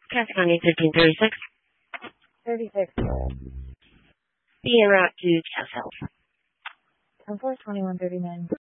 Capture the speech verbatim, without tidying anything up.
Traffic on U thirteen thirty-six. thirty-six. Be en route to South Hills. ten four twenty-one thirty-nine.